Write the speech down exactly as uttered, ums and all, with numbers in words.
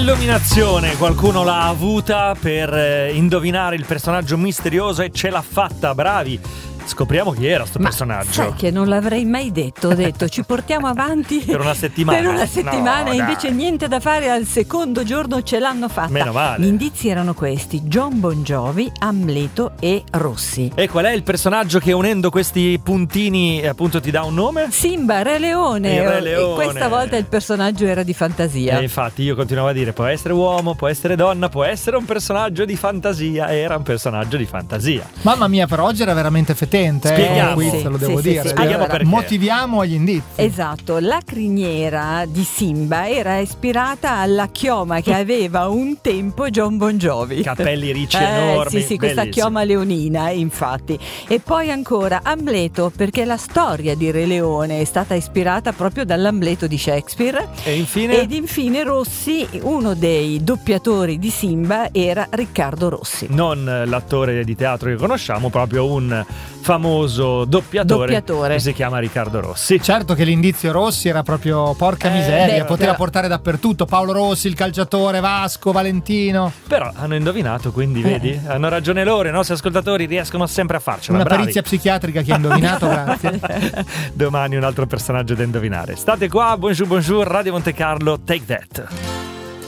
L'illuminazione qualcuno l'ha avuta per eh, indovinare il personaggio misterioso e ce l'ha fatta, bravi. Scopriamo chi era sto Ma personaggio. sai che non l'avrei mai detto, ho detto ci portiamo avanti per una settimana. Per una settimana no, e invece dai. niente da fare, al secondo giorno ce l'hanno fatta. Meno male. Gli indizi erano questi: Jon Bon Jovi, Amleto e Rossi. E qual è il personaggio che unendo questi puntini appunto ti dà un nome? Simba, Re Leone. Il Re Leone. E questa volta il personaggio era di fantasia. E infatti io continuavo a dire può essere uomo, può essere donna, può essere un personaggio di fantasia. Era un personaggio di fantasia. Mamma mia, per oggi era veramente fetente. Spieghiamo. Eh, quiz, Sì, lo sì, devo sì, dire. sì. Spieghiamo Allora, perché. Motiviamo gli indizi. Esatto, la criniera di Simba era ispirata alla chioma che aveva un tempo Jon Bon Jovi. Capelli ricci eh, enormi. Sì, sì, questa bellissimo. chioma leonina, infatti. E poi ancora Amleto, perché la storia di Re Leone è stata ispirata proprio dall'Amleto di Shakespeare. E infine? Ed infine Rossi, uno dei doppiatori di Simba era Riccardo Rossi. Non l'attore di teatro che conosciamo, proprio un famoso doppiatore, Doppiatore. che si chiama Riccardo Rossi. Certo che l'indizio Rossi era proprio porca Eh, miseria, beh, poteva però- portare dappertutto. Paolo Rossi, il calciatore, Vasco, Valentino. Però hanno indovinato, quindi vedi, hanno ragione loro, i nostri ascoltatori riescono sempre a farcela. Una bravi. perizia psichiatrica che ha indovinato, grazie. Domani un altro personaggio da indovinare. State qua, bonjour bonjour, Radio Monte Carlo, Take That.